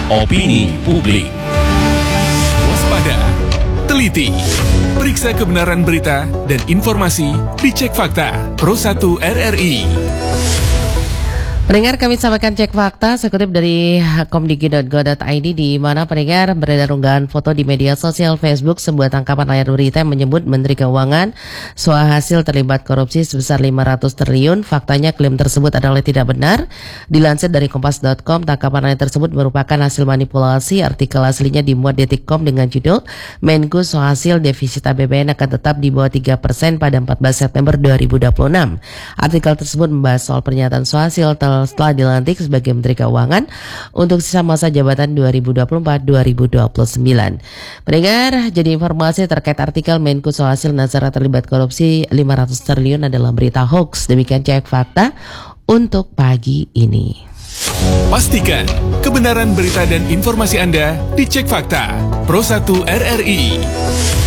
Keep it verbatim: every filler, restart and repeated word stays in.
Opini publik. Waspada, teliti, periksa kebenaran berita dan informasi, dicek fakta. Pro satu R R I. Pendengar, kami sampaikan cek fakta sekutip dari komdigi titik go titik i d, di mana pendengar beredar unggahan foto di media sosial Facebook sebuah tangkapan layar berita yang menyebut Menteri Keuangan Swahasil terlibat korupsi sebesar lima ratus triliun. Faktanya klaim tersebut adalah tidak benar. Dilansir dari kompas titik com, tangkapan layar tersebut merupakan hasil manipulasi. Artikel aslinya dimuat detik titik com dengan judul Menku Swahasil defisit A P B N akan tetap di bawah tiga persen pada empat belas September dua ribu dua puluh enam. Artikel tersebut membahas soal pernyataan Swahasil setelah dilantik sebagai Menteri Keuangan untuk sisa masa jabatan dua ribu dua puluh empat sampai dua ribu dua puluh sembilan. Pendengar, jadi informasi terkait artikel Menku Swahasil Nazara terlibat korupsi lima ratus triliun adalah berita hoax. Demikian cek fakta untuk pagi ini. Pastikan kebenaran berita dan informasi Anda dicek fakta. Pro satu R R I.